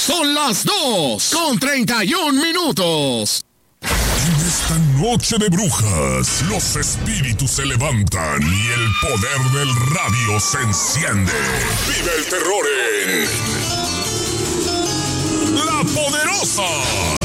Son las 2:31. En esta noche de brujas, los espíritus se levantan y el poder del radio se enciende. ¡Vive el terror en La Poderosa!